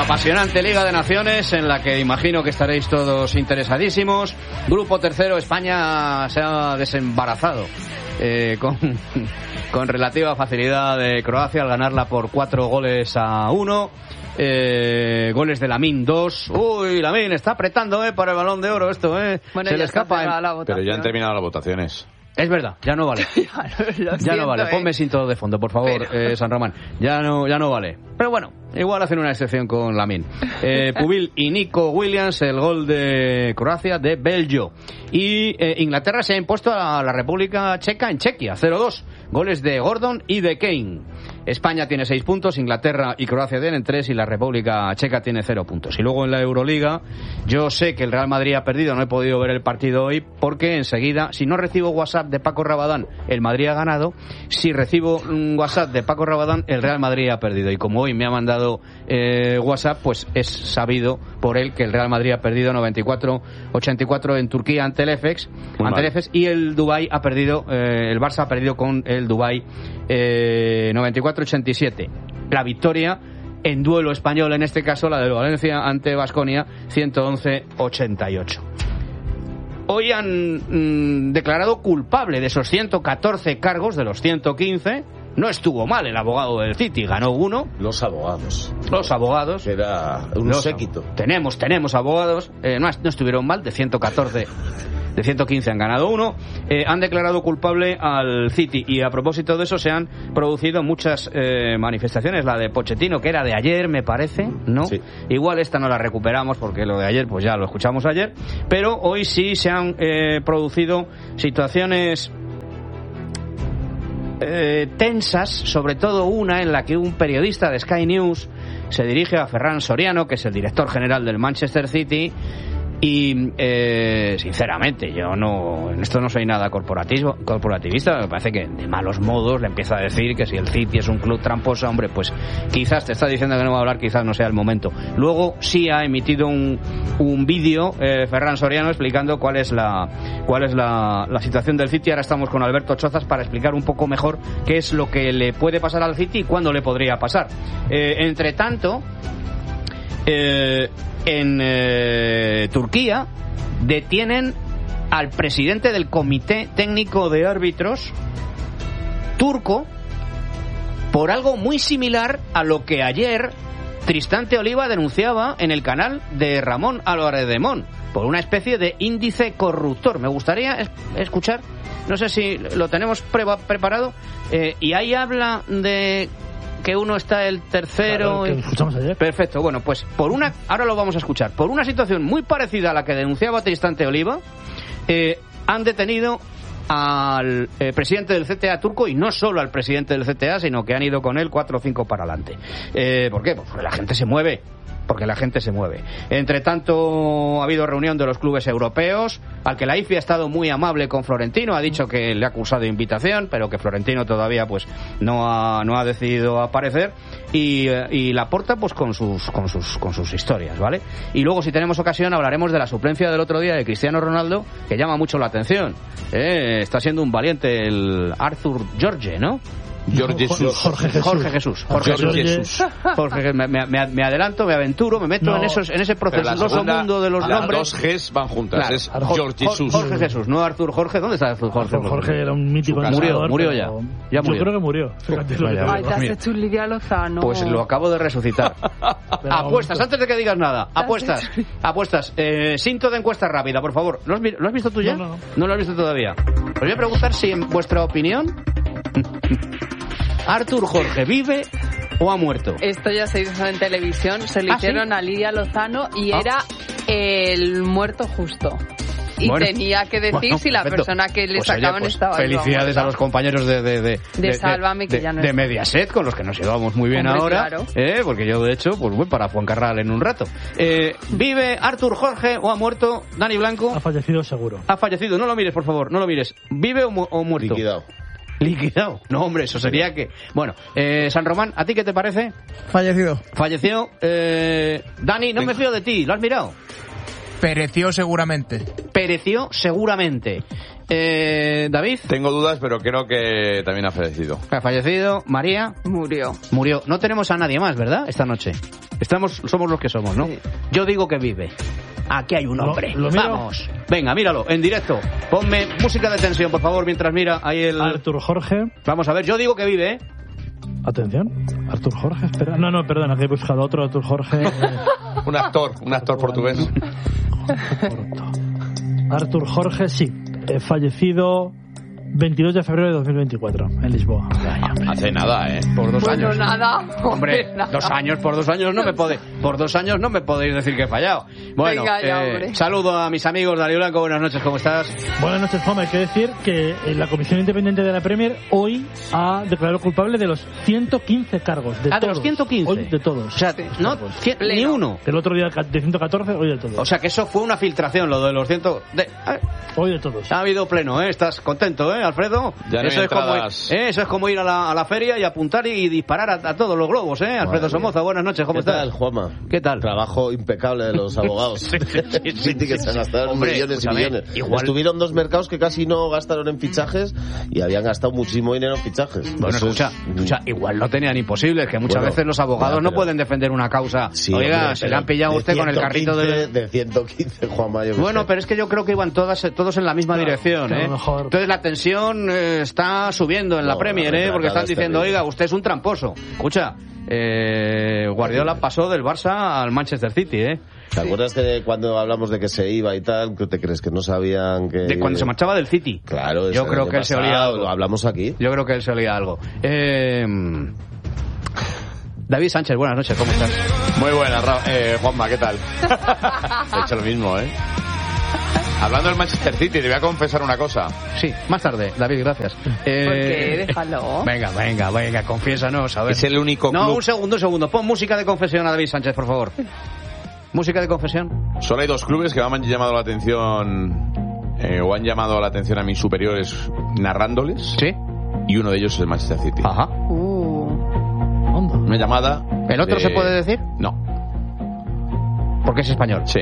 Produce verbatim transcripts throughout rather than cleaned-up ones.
Apasionante Liga de Naciones en la que imagino que estaréis todos interesadísimos. Grupo tercero, España se ha desembarazado eh, con, con relativa facilidad de Croacia al ganarla por cuatro goles a uno. Eh, goles de Lamine, dos. Uy, Lamine está apretando eh, para el Balón de Oro esto, eh. Bueno, se ya le escapa. está la Pero ya han terminado las votaciones. Es verdad, ya no vale. ya, lo ya siento, no vale. eh. Ponme cinto de fondo, por favor, Pero... eh, San Román. Ya no, ya no vale. Pero bueno, igual hacen una excepción con Lamine. Eh, Pubil y Nico Williams, el gol de Croacia de Belgio. Y eh, Inglaterra se ha impuesto a la República Checa en Chequia, cero dos. Goles de Gordon y de Kane. España tiene seis puntos, Inglaterra y Croacia tienen tres y la República Checa tiene cero puntos. Y luego en la Euroliga, yo sé que el Real Madrid ha perdido, no he podido ver el partido hoy porque enseguida, si no recibo WhatsApp de Paco Rabadán, el Madrid ha ganado. Si recibo un WhatsApp de Paco Rabadán, el Real Madrid ha perdido. Y como hoy me ha mandado eh, WhatsApp, pues es sabido por él que el Real Madrid ha perdido noventa y cuatro ochenta y cuatro en Turquía ante el Efes, ante el Efes y el Dubái ha perdido, eh, el Barça ha perdido con el Dubái eh, noventa y cuatro ochenta y siete. La victoria en duelo español, en este caso la del Valencia ante Baskonia, ciento once ochenta y ocho. Hoy han mmm, declarado culpable de esos ciento catorce cargos de los ciento quince. No estuvo mal el abogado del City, ganó uno. Los abogados. Los abogados. Era un Los, séquito. Tenemos, tenemos abogados. Eh, no, no estuvieron mal, de ciento catorce. De ciento quince han ganado uno. Eh, han declarado culpable al City. Y a propósito de eso se han producido muchas eh, manifestaciones. La de Pochettino, que era de ayer, me parece, ¿no? Sí. Igual esta no la recuperamos porque lo de ayer, pues ya lo escuchamos ayer. Pero hoy sí se han eh, producido situaciones eh, tensas, sobre todo una en la que un periodista de Sky News se dirige a Ferran Soriano, que es el director general del Manchester City. Y eh, sinceramente yo no en esto no soy nada corporativo, corporativista. Me parece que de malos modos le empieza a decir que si el City es un club tramposo, hombre, pues quizás te está diciendo que no va a hablar, quizás no sea el momento. Luego sí ha emitido un, un vídeo eh, Ferran Soriano explicando cuál es la cuál es la, la situación del City. Ahora estamos con Alberto Chozas para explicar un poco mejor qué es lo que le puede pasar al City y cuándo le podría pasar. Eh, entre tanto, eh, en eh, Turquía detienen al presidente del Comité Técnico de Árbitros turco por algo muy similar a lo que ayer Tristán Oliva denunciaba en el canal de Ramón Álvarez de Mon, por una especie de índice corruptor. Me gustaría es- escuchar, no sé si lo tenemos pre- preparado, eh, y ahí habla de que uno está el tercero. Claro, que y... escuchamos ayer. Perfecto, bueno, pues por una, ahora lo vamos a escuchar, por una situación muy parecida a la que denunciaba Tristán Oliva, eh, han detenido al eh, presidente del C T A turco, y no solo al presidente del C T A, sino que han ido con él cuatro o cinco para adelante. Eh, ¿Por qué? Pues porque la gente se mueve. Porque la gente se mueve. Entre tanto, ha habido reunión de los clubes europeos, al que la I F I ha estado muy amable con Florentino, ha dicho que le ha acusado de invitación, pero que Florentino todavía pues no ha, no ha decidido aparecer, y, y Laporta pues con sus, con sus, con sus historias, ¿vale? Y luego, si tenemos ocasión, hablaremos de la suplencia del otro día de Cristiano Ronaldo, que llama mucho la atención. Eh, está siendo un valiente el Arthur Jorge, ¿no? Jorge Jesús. Jorge Jesús. Jorge Jesús. Jorge Jorge Jesús. Jorge, me, me, me adelanto, me aventuro, me meto No, en esos en ese Pero la procesuoso segunda, mundo de los las nombres. dos Gs van juntas. Claro. Es Jorge, Jorge Jesús. Jorge Jesús, no Arthur Jorge. ¿Dónde está Arthur Jorge? Jorge, Jorge era un mítico Su casa. entrenador, Murió, pero murió ya. Ya murió. Yo creo que murió. Fíjate lo que te Vaya, Ay, te has mira. hecho un Lidia Lozano. Pues lo acabo de resucitar. Pero Apuestas, vamos, antes de que digas nada. Apuestas, apuestas. Eh, Cinto de encuesta rápida, por favor. ¿Lo has, vi- ¿Lo has visto tú ya? No, no, no. No lo has visto todavía. Os voy a preguntar si, en vuestra opinión, Arthur Jorge vive o ha muerto. Esto ya se hizo en televisión, se lo ¿Ah, hicieron sí? a Lidia Lozano y Ah. era el muerto justo. Y Bueno, tenía que decir bueno, si la perfecto. persona que le Pues, oye, sacaban pues, estaba viva o felicidades muerta. a los compañeros de de, de, De Sálvame, que de- ya no de está. Mediaset, con los que nos llevamos muy bien Hombre, ahora, claro. eh, porque yo de hecho pues voy para Fuencarral en un rato. Eh, ¿Vive Arthur Jorge o ha muerto? Dani Blanco Ha fallecido seguro. ha fallecido. No lo mires, por favor, no lo mires. ¿Vive o, mu- o muerto? Liquidado. Liquidado. No, hombre, eso sería que... Bueno, eh, San Román, ¿a ti qué te parece? Fallecido. Falleció. Eh, Dani, no me fío de ti, ¿lo has mirado? Pereció seguramente. Pereció seguramente. Eh, David, Tengo dudas, pero creo que también ha fallecido. ha fallecido. María, Murió. murió. No tenemos a nadie más, ¿verdad? Esta noche. Estamos, somos los que somos, ¿no? Sí. Yo digo que vive. Aquí hay un Lo- hombre. lo miro. Vamos. Venga, míralo, en directo. Ponme música de tensión, por favor, mientras mira ahí el... Artur Jorge. Vamos a ver, yo digo que vive, ¿eh? Atención. Artur Jorge, espera. No, no, perdona, que he buscado otro Artur Jorge. Eh, Un actor, un actor portugués. Artur Jorge, sí. Eh, fallecido veintidós de febrero de dos mil veinticuatro en Lisboa. Hace nada, ¿eh? Por dos Bueno, años. nada. Hombre, nada. dos años, por dos años no me podéis, por dos años no me podéis decir que he fallado. Bueno, Venga ya, eh, hombre. saludo a mis amigos, Darío Blanco, buenas noches, ¿cómo estás? Buenas noches, Juan. Hay que decir que eh, la Comisión Independiente de la Premier hoy ha declarado culpable de los ciento quince cargos. De Ah, de todos. los ciento quince. Hoy de todos. O sea, no, cien- ni Pleno. uno. El otro día de ciento catorce, hoy de todos. O sea, que eso fue una filtración, lo de los ciento... De... ah, hoy de todos. Ha habido pleno, ¿eh? ¿Estás contento, eh, Alfredo? Ya no eso, hay es como, entradas. eh, eso es como ir a la, a la feria y apuntar y disparar a, a todos los globos, ¿eh? Alfredo Madre Somoza, buenas noches, ¿cómo ¿Qué estás? tal, Juanma? ¿Qué tal? Trabajo impecable de los abogados. Sí, sí, sí, sí, Sí, que se gastaron Hombre, millones y escúchame, millones. igual- Estuvieron dos mercados que casi no gastaron en fichajes y habían gastado muchísimo dinero en fichajes. Bueno, Eso escucha, es- escucha, igual lo tenían imposible, que muchas Bueno, veces los abogados ya, no pero- pueden defender una causa. Sí, Oiga, hombre, se pero le han pillado a de usted con el carrito de... de ciento quince, Juanma. yo qué Bueno, sé. pero es que yo creo que iban todas, todos en la misma Claro, dirección, que a lo ¿eh? mejor- Entonces la tensión eh, está subiendo en la No, Premier, la ¿eh? Porque están retratada es diciendo, terrible. oiga, usted es un tramposo. Escucha, eh, Guardiola pasó del Barça al Manchester City, ¿eh? ¿Te acuerdas que cuando hablamos de que se iba y tal, que te crees que no sabían que... De cuando se marchaba del City. Claro, Yo eso el creo año que él se olía pasado, algo. Lo hablamos aquí. Yo creo que él se olía algo. Eh, David Sánchez, buenas noches, ¿cómo estás? Muy buena, Ra- eh, Juanma, ¿qué tal? He hecho lo mismo, ¿eh? Hablando del Manchester City, te voy a confesar una cosa. Sí, más tarde, David, gracias. Eh, ¿Por qué? Déjalo. Venga, venga, venga, confiésanos, a ver. Es el único No, club... un segundo, un segundo. Pon música de confesión a David Sánchez, por favor. Música de confesión. Solo hay dos clubes que me han llamado la atención... eh, o han llamado la atención a mis superiores narrándoles. ¿Sí? Y uno de ellos es el Manchester City. Ajá. Uh, Onda. Una llamada... ¿El otro de- se puede decir? No, Porque es español. sí.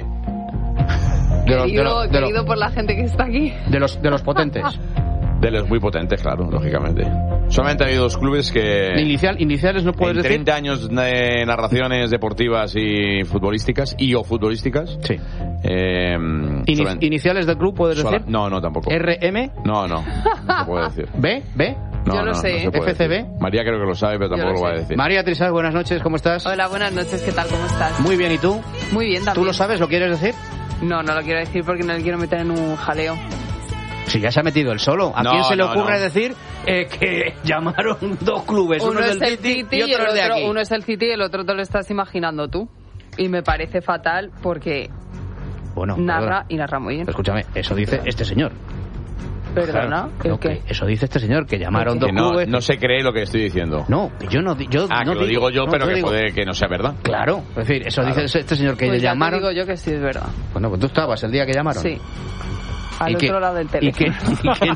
De los, de querido los- de los- querido por la gente que está aquí. de los, de los potentes. De los muy potentes, claro, lógicamente. Solamente ha habido dos clubes que... Inicial, iniciales no puedes en decir. treinta años de narraciones deportivas y futbolísticas y o futbolísticas. Sí. Eh, Ini- solan- iniciales del club puedes sola- decir. No, no, tampoco. R M, No, no, no se puede decir. B, B. No, Yo lo no, sé. no se puede F C B. decir. María creo que lo sabe, pero Yo tampoco lo lo va a sé. decir. María Trisal, buenas noches, ¿cómo estás? Hola, buenas noches, ¿qué tal? ¿Cómo estás? Muy bien, ¿y tú? Muy bien, también. ¿Tú lo sabes? ¿Lo quieres decir? No, no lo quiero decir porque no le quiero meter en un jaleo. Si ya se ha metido él solo. ¿A No, quién se le no, ocurre no. decir eh, que llamaron dos clubes? Uno, es del City, y y otro el es de otro, aquí. uno es el City y el otro te lo estás imaginando tú. Y me parece fatal porque Bueno, narra perdona. y narra muy bien. Escúchame, eso dice este señor. Perdona, Claro, ¿el no, qué? que Eso dice este señor, que llamaron dos Que no, clubes. no se cree lo que estoy diciendo. No, que yo no di- yo Ah, no que lo digo yo, no, pero que digo- puede que no sea verdad. Claro, es decir, eso Claro. dice este señor que Pues ya te llamaron. digo yo que sí es verdad. Bueno, pues tú estabas el día que llamaron. Sí. Al ¿Y otro qué- lado del ¿Y teléfono. qué? ¿Y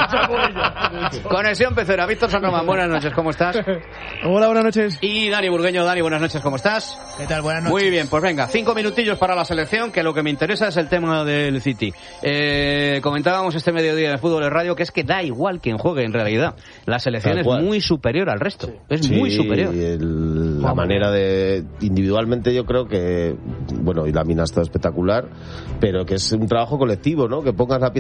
qué- Conexión Pecera, Víctor San Román, buenas noches, ¿cómo estás? Hola, buenas noches. Y Dani Burgueño, Dani, buenas noches, ¿cómo estás? ¿Qué tal? Buenas noches. Muy bien, pues venga, cinco minutillos para la selección, que lo que me interesa es el tema del City. Eh, comentábamos este mediodía de Fútbol de Radio que es que da igual quien juegue en realidad. La selección Tal es cual. muy superior al resto, es Sí, muy superior. y el- la manera de... Individualmente yo creo que... Bueno, y la mina está espectacular, pero que es un trabajo colectivo, ¿no? Que pongas la pieza